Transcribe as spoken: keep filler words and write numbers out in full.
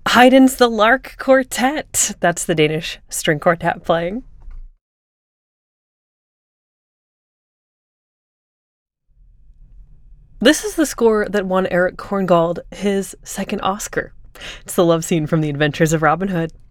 Haydn's The Lark Quartet. That's the Danish string quartet playing. This is the score that won Erich Korngold his second Oscar. It's the love scene from The Adventures of Robin Hood.